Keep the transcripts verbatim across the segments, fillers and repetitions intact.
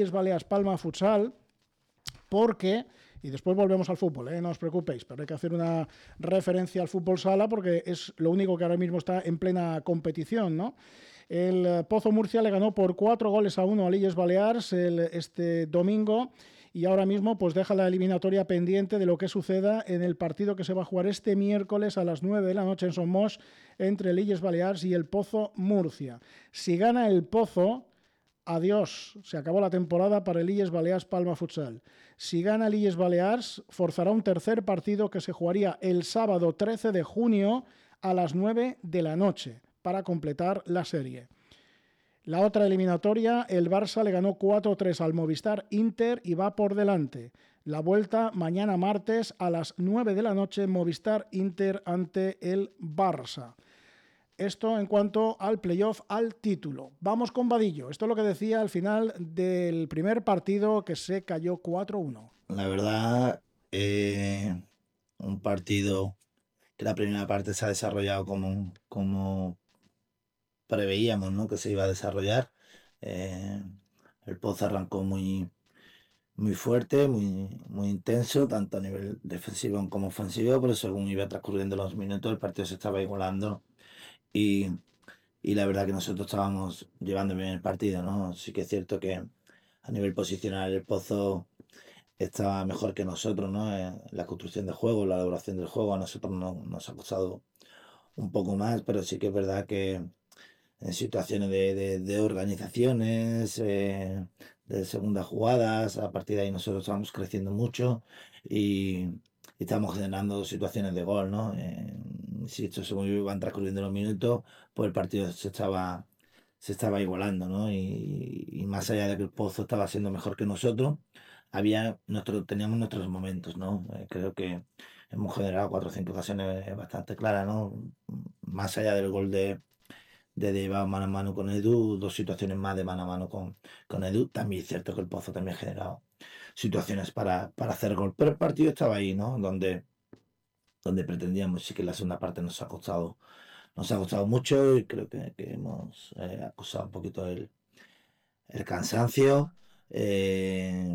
Illes Balears Palma Futsal, porque, y después volvemos al fútbol, ¿eh? No os preocupéis, pero hay que hacer una referencia al fútbol sala porque es lo único que ahora mismo está en plena competición, ¿no? El Pozo Murcia le ganó por cuatro goles a uno a Illes Balears el, este domingo, y ahora mismo pues deja la eliminatoria pendiente de lo que suceda en el partido que se va a jugar este miércoles a las nueve de la noche en Somos entre el Illes Balears y el Pozo Murcia. Si gana el Pozo, adiós, se acabó la temporada para el Illes Balears Palma Futsal. Si gana el Illes Balears, forzará un tercer partido que se jugaría el sábado trece de junio a las nueve de la noche para completar la serie. La otra eliminatoria, el Barça le ganó cuatro tres al Movistar Inter y va por delante. La vuelta mañana martes a las nueve de la noche, Movistar Inter ante el Barça. Esto en cuanto al playoff, al título. Vamos con Vadillo. Esto es lo que decía al final del primer partido que se cayó cuatro uno. La verdad, eh, un partido que la primera parte se ha desarrollado como, como preveíamos, ¿no?, que se iba a desarrollar. Eh, el Pozo arrancó muy, muy fuerte, muy, muy intenso, tanto a nivel defensivo como ofensivo, pero según iba transcurriendo los minutos el partido se estaba igualando y, y la verdad que nosotros estábamos llevando bien el partido, ¿no? Sí que es cierto que a nivel posicional el Pozo estaba mejor que nosotros, ¿no? En la construcción de juego, la elaboración del juego, a nosotros no, nos ha costado un poco más, pero sí que es verdad que en situaciones de, de, de organizaciones, eh, de segundas jugadas, a partir de ahí nosotros estamos creciendo mucho y, y estamos generando situaciones de gol, ¿no? Eh, si esto según iban transcurriendo los minutos, pues el partido se estaba se estaba igualando, ¿no? Y, y más allá de que el Pozo estaba siendo mejor que nosotros, había nuestro, teníamos nuestros momentos, ¿no? Eh, creo que hemos generado cuatro o cinco ocasiones bastante claras, ¿no? Más allá del gol de de llevar mano a mano con Edu, dos situaciones más de mano a mano con, con Edu. También es cierto que el Pozo también ha generado situaciones para, para hacer gol, pero el partido estaba ahí, ¿no? Donde, donde pretendíamos. Sí que la segunda parte nos ha costado, nos ha costado mucho y creo que, que hemos eh, acusado un poquito el, el cansancio. Eh,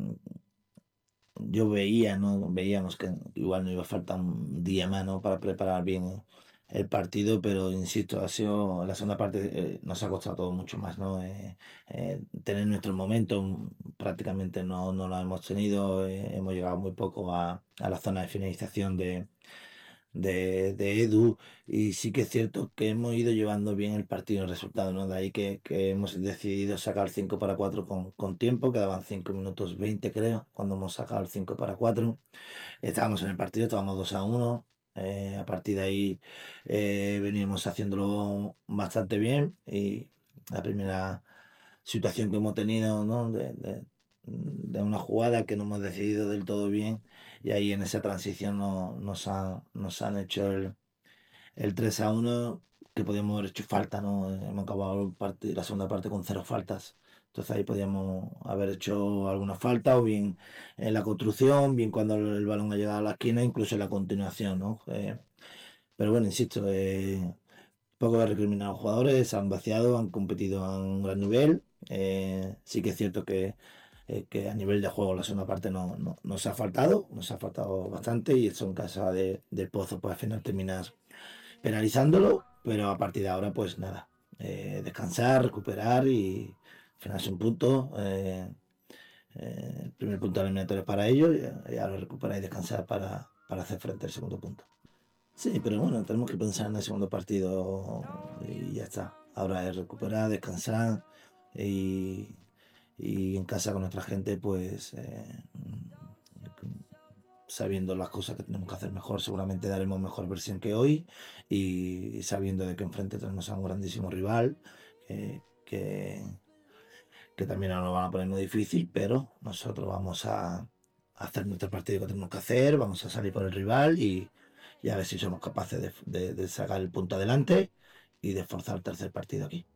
yo veía, ¿no? Veíamos que igual nos iba a faltar un día más, ¿no?, para preparar bien el partido, pero insisto, ha sido la segunda parte, eh, nos ha costado todo mucho más, ¿no? Eh, eh, tener nuestros momentos prácticamente no, no lo hemos tenido, eh, hemos llegado muy poco a, a la zona de finalización de, de, de Edu, y sí que es cierto que hemos ido llevando bien el partido, el resultado, ¿no? De ahí que, que hemos decidido sacar cinco para cuatro con, con tiempo, quedaban cinco minutos veinte creo, cuando hemos sacado el cinco para cuatro. Estábamos en el partido, estábamos dos a uno. Eh, a partir de ahí eh, veníamos haciéndolo bastante bien y la primera situación que hemos tenido, ¿no?, de, de, de una jugada que no hemos decidido del todo bien, y ahí en esa transición no, nos, han, nos han hecho el, el tres a uno, que podíamos haber hecho falta, ¿no? Hemos acabado el parte, la segunda parte con cero faltas. Entonces ahí podíamos haber hecho alguna falta, o bien en la construcción, bien cuando el balón ha llegado a la esquina, incluso en la continuación, ¿no? Eh, pero bueno, insisto, eh, poco de recriminar a los jugadores, han vaciado, han competido a un gran nivel. Eh, sí que es cierto que, eh, que a nivel de juego la segunda parte no, no, nos ha faltado, nos ha faltado bastante, y eso en casa de, del Pozo, pues al final terminas penalizándolo, pero a partir de ahora pues nada, eh, descansar, recuperar y al final es un punto, eh, eh, el primer punto eliminatorio para ellos, y, y ahora recuperar y descansar para, para hacer frente al segundo punto. Sí, pero bueno, tenemos que pensar en el segundo partido y ya está. Ahora es recuperar, descansar y, y en casa con nuestra gente, pues eh, sabiendo las cosas que tenemos que hacer mejor, seguramente daremos mejor versión que hoy, y sabiendo de que enfrente tenemos a un grandísimo rival eh, que, que también nos lo van a poner muy difícil, pero nosotros vamos a hacer nuestro partido que tenemos que hacer, vamos a salir por el rival y, y a ver si somos capaces de, de, de sacar el punto adelante y de forzar el tercer partido aquí.